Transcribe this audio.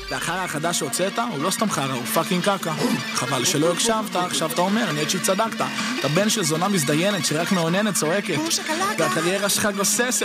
והחרא החדש שהוצאת הוא לא סתם חרא, הוא פאקינג קקה. חבל שלא הקשבת, עכשיו אתה אומר, אני שצדקת. אתה בן של זונה מזדיינת שרק מעוננת צועקת. והקריירה שלך גוססת.